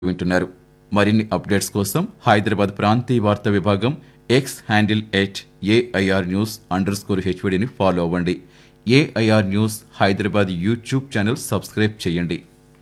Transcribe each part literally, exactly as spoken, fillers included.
వింటున్నారు. మరిన్ని అప్డేట్స్ కోసం హైదరాబాద్ ప్రాంతీయ వార్తా విభాగం X handle at AIR news under score హెచ్వీడీని follow అవ్వండి. AIR news Hyderabad YouTube channel subscribe చేయండి.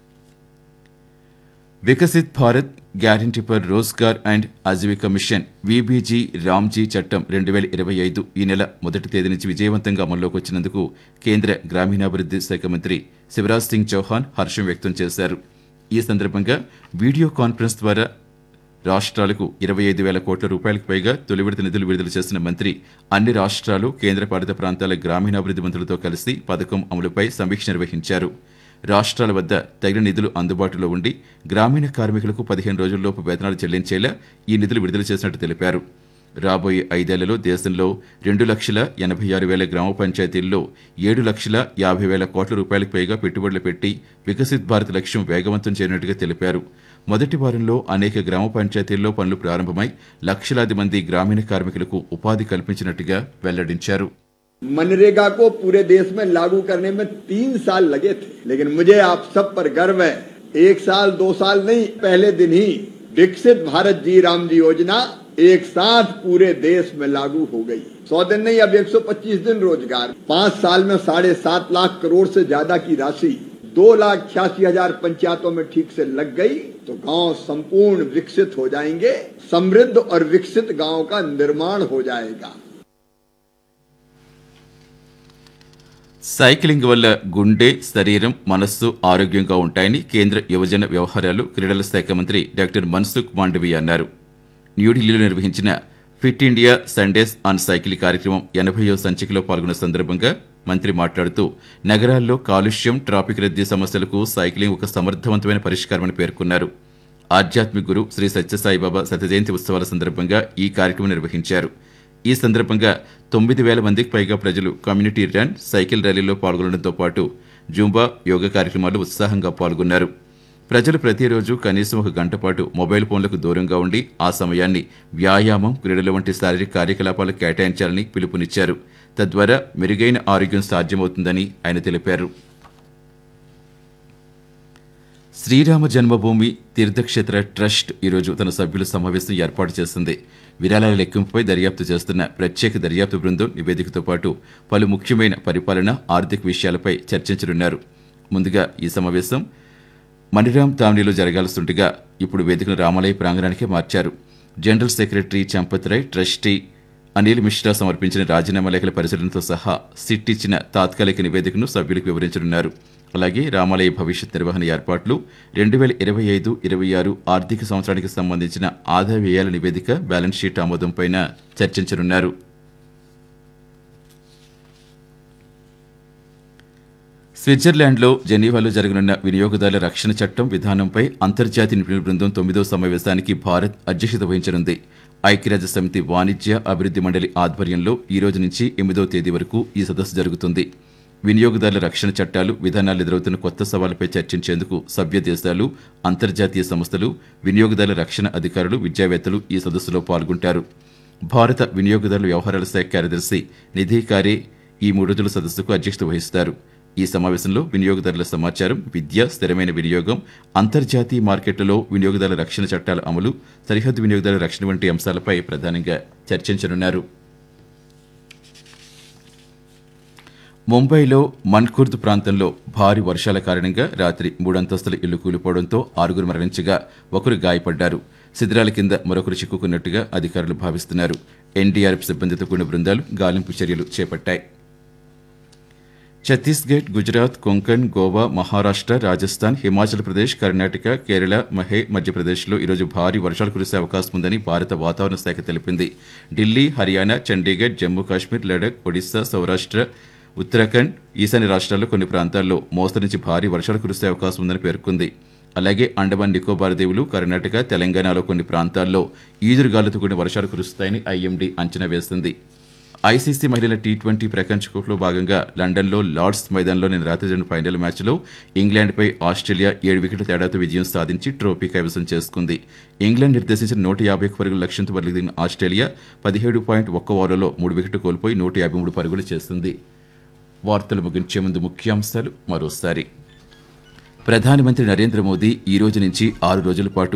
Viksit Bharat guarantee for Rozgar and Aajeevika machine VBG Ramji చట్టం రెండు వేల ఇరవై ఐదు ఈ నెల మొదటి తేదీ నుంచి విజయవంతంగా అమల్లోకి వచ్చినందుకు కేంద్ర గ్రామీణాభివృద్ధి శాఖ మంత్రి శివరాజ్ సింగ్ చౌహాన్ హర్షం వ్యక్తం చేశారు. ఈ సందర్భంగా వీడియో కాన్ఫరెన్స్ ద్వారా రాష్ట్రాలకు ఇరవై ఐదు వేల కోట్ల రూపాయలకు పైగా తొలి విడత నిధులు విడుదల చేసిన మంత్రి అన్ని రాష్ట్రాలు కేంద్రపాలిత ప్రాంతాల గ్రామీణాభివృద్ధి మంత్రులతో కలిసి పథకం అమలుపై సమీక్ష నిర్వహించారు. రాష్ట్రాల వద్ద తగిన నిధులు అందుబాటులో ఉండి గ్రామీణ కార్మికులకు పదిహేను రోజుల్లోపు వేతనాలు చెల్లించేలా ఈ నిధులు విడుదల చేసినట్టు తెలిపారు. రాబోయే ఐదేళ్లలో దేశంలో రెండు లక్షల ఎనభై ఆరు వేల గ్రామ పంచాయతీల్లో ఏడు లక్షల యాభై వేల కోట్ల రూపాయలకు పైగా పెట్టుబడులు పెట్టి వికసిత్ భారత్ లక్ష్యం వేగవంతం చేయనున్నట్టుగా తెలిపారు. మొదటి వారంలో అనేక గ్రామ పంచాయతీల్లో పనులు ప్రారంభమై లక్షలాది మంది గ్రామీణ కార్మికులకు ఉపాధి కల్పించినట్టుగా వెల్లడించారు. मनरेगा को पूरे देश में लागू करने में तीन साल लगे थे, लेकिन मुझे आप सब पर गर्व है, एक साल दो साल नहीं, पहले दिन ही विकसित भारत जी राम जी योजना एक साथ पूरे देश में लागू हो गई. सौ दिन नहीं, अब एक सौ पच्चीस दिन रोजगार. पांच साल में साढ़े सात लाख करोड़ से ज्यादा की राशि दो लाख छियासी हजार पंचायतों में ठीक से लग गई, तो गांव संपूर्ण विकसित हो जाएंगे. समृद्ध और विकसित गांव का निर्माण हो जाएगा. సైక్లింగ్ వల్ల గుండె, శరీరం, మనస్సు ఆరోగ్యంగా ఉంటాయని కేంద్ర యువజన వ్యవహారాలు, క్రీడల శాఖ మంత్రి డాక్టర్ మన్సుఖ్ మాండవీయ అన్నారు. న్యూఢిల్లీలో నిర్వహించిన fit India Sundays on cycle కార్యక్రమం ఎనభైవ సంచికలో పాల్గొన్న సందర్భంగా మంత్రి మాట్లాడుతూ నగరాల్లో కాలుష్యం, ట్రాఫిక్ రద్దీ సమస్యలకు సైక్లింగ్ ఒక సమర్థవంతమైన పరిష్కారమని పేర్కొన్నారు. ఆధ్యాత్మిక గురు శ్రీ సత్యసాయిబాబా శత జయంతి ఉత్సవాల సందర్భంగా ఈ కార్యక్రమం నిర్వహించారు. ఈ సందర్భంగా తొమ్మిది వేల మందికి పైగా ప్రజలు కమ్యూనిటీ రన్, సైకిల్ ర్యాలీలో పాల్గొనడంతో పాటు జూంబా, యోగా కార్యక్రమాలు ఉత్సాహంగా పాల్గొన్నారు. ప్రజలు ప్రతిరోజు కనీసం ఒక గంట పాటు మొబైల్ ఫోన్లకు దూరంగా ఉండి ఆ సమయాన్ని వ్యాయామం, క్రీడల వంటి శారీరక కార్యకలాపాలకు కేటాయించాలని పిలుపునిచ్చారు. తద్వారా మెరుగైన ఆరోగ్యం సాధ్యమవుతుందని ఆయన తెలిపారు. శ్రీరామ జన్మభూమి తీర్థక్షేత్ర ట్రస్ట్ ఈరోజు తన సభ్యుల సమావేశం ఏర్పాటు చేసింది. విరాళాల లెక్కింపుపై దర్యాప్తు చేస్తున్న ప్రత్యేక దర్యాప్తు బృందం నివేదికతో పాటు పలు ముఖ్యమైన పరిపాలన, ఆర్థిక విషయాలపై చర్చించనున్నారు. ముందుగా ఈ సమావేశం మణిరామ్ తామ్నీలో జరగాల్సిండగా ఇప్పుడు వేదికను రామాలయ ప్రాంగణానికే మార్చారు. General secretary Champat Roy, trustee Anil Mishra సమర్పించిన రాజీనామా లేఖల పరిశీలనతో సహా సిట్ ఇచ్చిన తాత్కాలిక నివేదికను సభ్యులకు వివరించనున్నారు. అలాగే రామాలయ భవిష్యత్ నిర్వహణ ఏర్పాట్లు, రెండు వేల ఇరవై ఐదు ఇరవై ఆరు ఆర్థిక సంవత్సరానికి సంబంధించిన ఆదాయ వ్యయాల నివేదిక, బ్యాలెన్స్ షీట్ ఆమోదంపై చర్చించనున్నారు. స్విట్జర్లాండ్లో జెనీవాలో జరగనున్న వినియోగదారుల రక్షణ చట్టం విధానంపై అంతర్జాతీయ నిపుణుల బృందం తొమ్మిదో సమావేశానికి భారత్ అధ్యక్షత వహించనుంది. ఐక్యరాజ్య సమితి వాణిజ్య అభివృద్ధి మండలి ఆధ్వర్యంలో ఈ రోజు నుంచి ఎనిమిదవ తేదీ వరకు ఈ సదస్సు జరుగుతుంది. వినియోగదారుల రక్షణ చట్టాలు, విధానాలు ఎదురవుతున్న కొత్త సవాళ్లపై చర్చించేందుకు సభ్య దేశాలు, అంతర్జాతీయ సంస్థలు, వినియోగదారుల రక్షణ అధికారులు, విద్యావేత్తలు ఈ సదస్సులో పాల్గొంటారు. భారత వినియోగదారుల వ్యవహారాల శాఖ కార్యదర్శి నిధి కారే ఈ మూడు రోజుల సదస్సుకు అధ్యక్షత వహిస్తారు. ఈ సమావేశంలో వినియోగదారుల సమాచారం, విద్య, స్థిరమైన వినియోగం, అంతర్జాతీయ మార్కెట్లలో వినియోగదారుల రక్షణ చట్టాల అమలు, సరిహద్దు వినియోగదారుల రక్షణ వంటి అంశాలపై ప్రధానంగా చర్చించనున్నారు. ముంబైలో మన్ఖుర్ద్ ప్రాంతంలో భారీ వర్షాల కారణంగా రాత్రి మూడంతస్తుల ఇల్లు కూలిపోవడంతో ఆరుగురు మరణించగా ఒకరు గాయపడ్డారు. శిథిరాల కింద మరొకరు చిక్కుకున్నట్టుగా అధికారులు భావిస్తున్నారు. ఎన్డీఆర్ఎఫ్ సిబ్బందితో కూడిన బృందాలు గాలింపు చర్యలు చేపట్టాయి. ఛత్తీస్గఢ్, గుజరాత్, కొంకణ్, గోవా, మహారాష్ట్ర, రాజస్థాన్, హిమాచల్ ప్రదేశ్, కర్ణాటక, కేరళ, మహే మధ్యప్రదేశ్లో ఈరోజు భారీ వర్షాలు కురిసే అవకాశం ఉందని భారత వాతావరణ శాఖ తెలిపింది. ఢిల్లీ, హర్యానా, చండీగఢ్, జమ్మూ కాశ్మీర్, లడఖ్, ఒడిశా, సౌరాష్ట్ర, ఉత్తరాఖండ్, ఈశాన్య రాష్ట్రాల్లో కొన్ని ప్రాంతాల్లో మోస్తరు నుంచి భారీ వర్షాలు కురిసే అవకాశం ఉందని పేర్కొంది. అలాగే అండమాన్ నికోబార్ దీవులు, కర్ణాటక, తెలంగాణలో కొన్ని ప్రాంతాల్లో ఈదురుగాలులతో కూడిన వర్షాలు కురుస్తాయని ఐఎండీ అంచనా వేసింది. ఐసీసీ మహిళల టీ ట్వంటీ ప్రపంచ కప్లో భాగంగా లండన్లో లార్డ్స్ మైదానంలో నిన్న రాత్రి జరిగిన ఫైనల్ మ్యాచ్లో ఇంగ్లాండ్పై ఆస్ట్రేలియా ఏడు వికెట్ల తేడాతో విజయం సాధించి ట్రోఫీ కైవసం చేసుకుంది. ఇంగ్లాండ్ నిర్దేశించిన నూట యాభై ఒక్క పరుగుల లక్ష్యంతో బరిదిగిన ఆస్ట్రేలియా పదిహేడు పాయింట్ ఒక్క ఓవర్లలో మూడు వికెట్లు కోల్పోయి నూట యాభై మూడు పరుగులు చేసింది. వార్తలు ముగించే ముందు ముఖ్యాంశాలు మరోసారి. ప్రధానమంత్రి నరేంద్ర మోదీ ఈ రోజు నుంచి ఆరు రోజుల పాటు